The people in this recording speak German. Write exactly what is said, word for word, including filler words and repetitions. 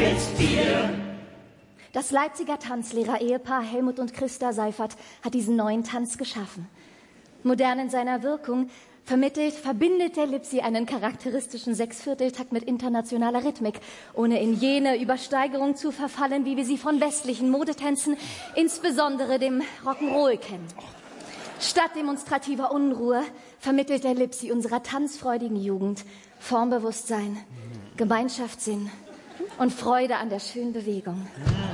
mit dir. Das Leipziger Tanzlehrer-Ehepaar Helmut und Christa Seifert hat diesen neuen Tanz geschaffen. Modern in seiner Wirkung vermittelt, verbindet der Lipsi einen charakteristischen Sechsvierteltakt mit internationaler Rhythmik, ohne in jene Übersteigerung zu verfallen, wie wir sie von westlichen Modetänzen, insbesondere dem Rock'n'Roll kennen. Statt demonstrativer Unruhe vermittelt der Lipsi unserer tanzfreudigen Jugend Formbewusstsein, Gemeinschaftssinn und Freude an der schönen Bewegung.